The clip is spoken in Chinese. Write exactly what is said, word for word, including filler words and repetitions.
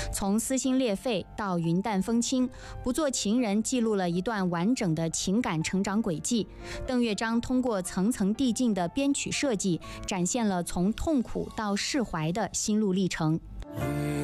从撕心裂肺到云淡风轻，不做情人记录了一段完整的情感成长轨迹。邓乐章通过层层递进的编曲设计，展现了从痛苦到释怀的心路历程。 一